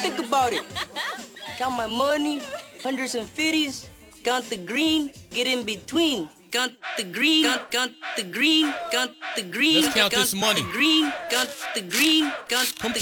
Think about it. Count my money, hundreds and fifties. Count the green, get in between. Count the green, count the green, count the green. Let's count this money. The green, count the green, count the